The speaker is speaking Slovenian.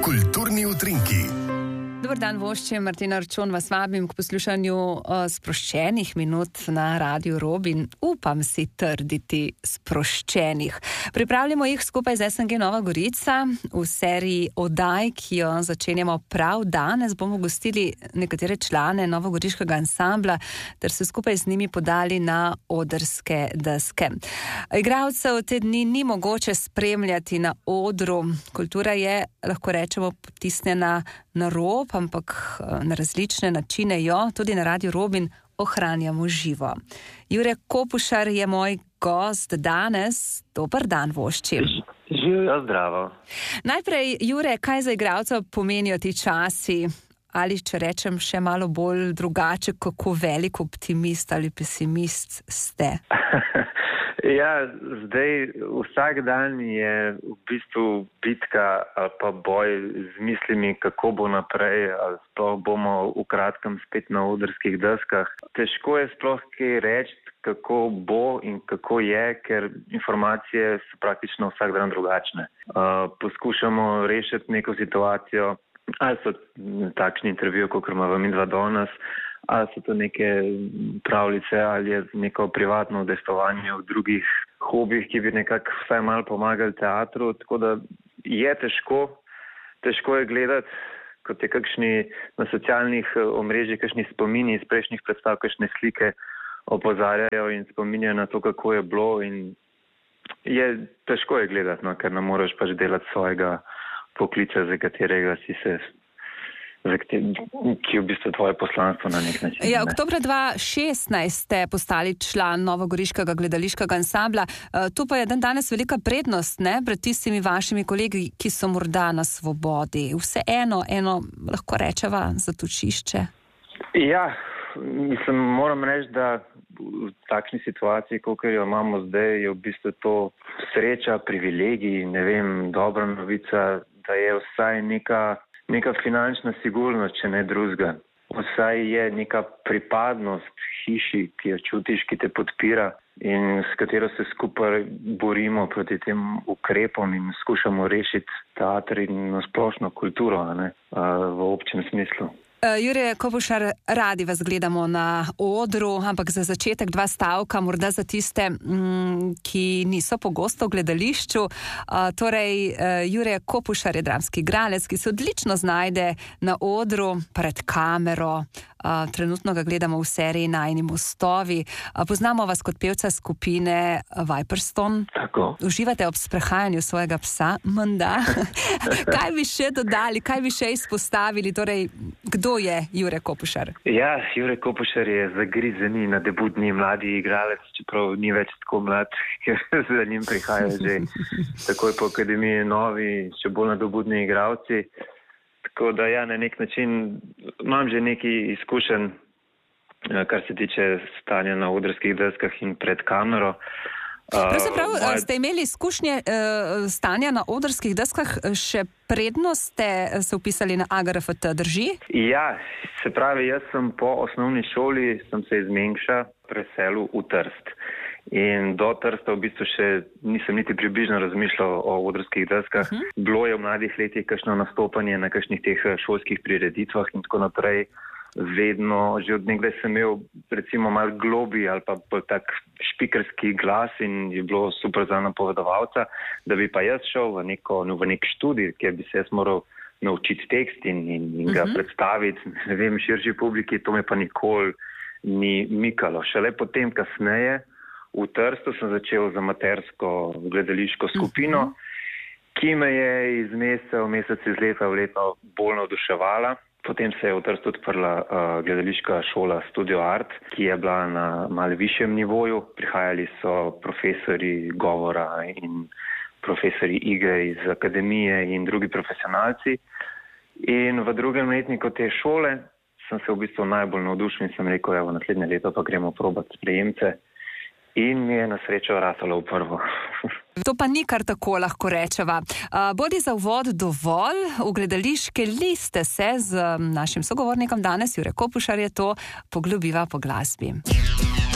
Kulturni utrinki. Dobar dan, vošče, Martina Arčon, vas vabim k poslušanju sproščenih minut na Radiu Robin. Upam si trditi sproščenih. Pripravljamo jih skupaj z SNG Nova Gorica v seriji oddaj, ki jo začenjamo prav danes. Bomo gostili nekatere člane novogoriškega ansambla ter se skupaj z njimi podali na odrske deske. Igralcev te dni ni mogoče spremljati na odru. Kultura je, lahko rečemo, potisnjena na rob, ampak na različne načine jo tudi na Radiu Robin ohranjamo živo. Jure Kopušar je moj gost danes. Dober dan, vošči. Živijo, zdravo. Najprej, Jure, kaj za igralca pomenijo ti časi? Ali, če rečem še malo bolj drugače, kako velik optimist ali pesimist ste? Ja, zdaj vsak dan je v bistvu bitka ali pa boj z mislimi, kako bo naprej, ali sploh bomo v kratkem spet na odrskih deskah. Težko je sploh kaj reči, kako bo in kako je, ker informacije so praktično vsak dan drugačne. Poskušamo rešiti neko situacijo, ali so takšni intervju, kot imamo mi dva danes, ali so to neke pravljice, ali je neko privatno udejstvovanje v drugih hobijih, ki bi nekako vsaj malo pomagali teatru. Tako da je težko je gledati, kot je kakšni na socialnih omrežjih, kakšni spomini iz prejšnjih predstav, kakšne slike opozarjajo in spominjajo na to, kako je bilo. In težko je gledati, no, ker ne moreš pač delati svojega poklica, za katerega si se, ki je v bistvu tvoje poslanstvo na nek način. Ja, oktobra 2016 ste postali član novogoriškega gledališkega ansambla. To pa je danes velika prednost, ne, pred tistimi vašimi kolegi, ki so morda na svobodi. Vseeno, lahko rečeva, zatočišče. Ja, moram reči, da v takšni situaciji, kakor jo imamo zdaj, je v bistvu to sreča, privilegij, dobra novica, da je vsaj neka finančna sigurnost, če ne drugega. Vsaj je neka pripadnost hiši, ki jo čutiš, ki te podpira in s katero se skupaj borimo proti tem ukrepom in skušamo rešiti teater in nasplošno kulturo, v občem smislu. Jure Kopušar, radi vas gledamo na odru, ampak za začetek 2 stavka, morda za tiste, ki niso pogosto v gledališču. Torej, Jure Kopušar je dramski igralec, ki se odlično znajde na odru, pred kamero. Trenutno ga gledamo v seriji Najini mostovi. Poznamo vas kot pevca skupine Viperstone. Tako. Uživate ob sprehajanju svojega psa, menda. Kaj bi še dodali, kaj bi še izpostavili? Torej, kdo je Jure Kopušar? Ja, Jure Kopušar je zagrizeni, nadebudni mladi igralec, čeprav ni več tako mlad, ker za njim prihajajo že takoj po akademiji novi, še bolj nadebudni igralci. Tako da ja, na nek način imam že nekaj izkušenj, kar se tiče stanja na odrskih deskah in pred kamero. Pravzaprav ste imeli izkušnje stanja na odrskih deskah, še predno ste se upisali na AGRFT, drži? Ja, se pravi, jaz sem po osnovni šoli, sem se iz Mengša preselil v Trst. In do Trsta v bistvu še nisem niti približno razmišljal o odrskih deskah. Bilo je v mladih letih kakšno nastopanje na kakšnih teh šolskih prireditvah in tako naprej. Vedno, že od nekdaj sem imel recimo malo globi ali pa tak špikerski glas in je bilo super za napovedovalca, da bi pa jaz šel v nek študij, kjer bi se jaz moral naučiti tekst in ga predstaviti, širši publiki, to me pa nikoli ni mikalo. Šele potem kasneje v Trstu sem začel z amatersko gledališko skupino, ki me je iz meseca v mesec, iz leta v leto bolj navduševala. Potem se je v Trstu odprla gledališka šola Studio Art, ki je bila na malo višjem nivoju. Prihajali so profesori govora in profesori igre iz akademije in drugi profesionalci. In v drugem letniku te šole sem se v bistvu najbolj navdušil in sem rekel, evo, naslednje leto pa gremo probati sprejemce. In mi je na srečo ratalo v prvo. To pa ni kar tako, lahko rečeva. Bodi za uvod dovolj, v gledališke liste se z našim sogovornikom danes, Jure Kopušar, je to poglobiva po glasbi.